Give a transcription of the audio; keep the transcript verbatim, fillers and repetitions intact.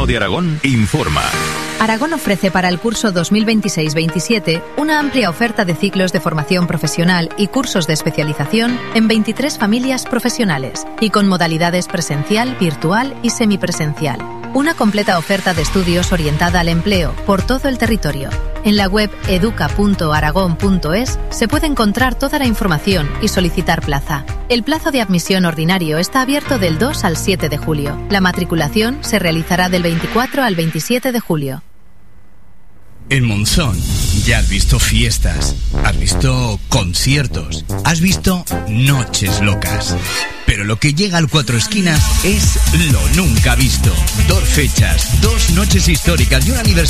de Aragón informa. Aragón ofrece para el curso dos mil veintiséis veintisiete una amplia oferta de ciclos de formación profesional y cursos de especialización en veintitrés familias profesionales y con modalidades presencial, virtual y semipresencial. Una completa oferta de estudios orientada al empleo por todo el territorio. En la web educa punto aragón punto es se puede encontrar toda la información y solicitar plaza. El plazo de admisión ordinario está abierto del dos al siete de julio. La matriculación se realizará del veinticuatro al veintisiete de julio. En Monzón ya has visto fiestas, has visto conciertos, has visto noches locas. Pero lo que llega al Cuatro Esquinas es lo nunca visto. Dos fechas, dos noches históricas y un aniversario